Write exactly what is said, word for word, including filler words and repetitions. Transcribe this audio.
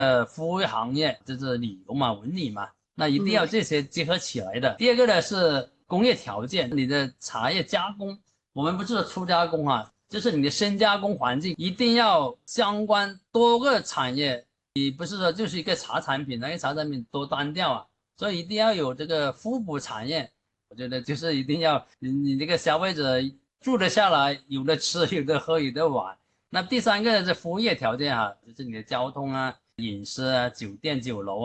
呃服务行业，就是旅游嘛、文旅嘛，那一定要嗯这些结合起来的。第二个呢是工业条件，你的茶叶加工，我们不是说初加工啊，就是你的深加工环境一定要相关多个产业，你不是说就是一个茶产品，那个茶产品多单调啊，所以一定要有这个互补产业。我觉得就是一定要你你这个消费者住得下来，有的吃，有的喝，有的玩。那第三个是服务业条件哈、就是你的交通啊、饮食啊、酒店、酒楼啊。